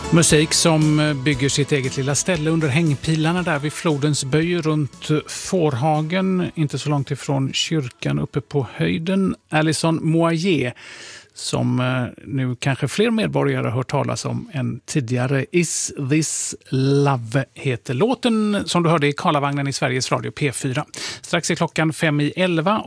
Musik som bygger sitt eget lilla ställe under hängpilarna där vid flodens böj runt Fårhagen, inte så långt ifrån kyrkan uppe på höjden. Alison Moyer, som nu kanske fler medborgare har hört talas om än tidigare. Is This Love heter låten som du hörde i Karlavagnen i Sveriges Radio P4. Strax är klockan 5:11.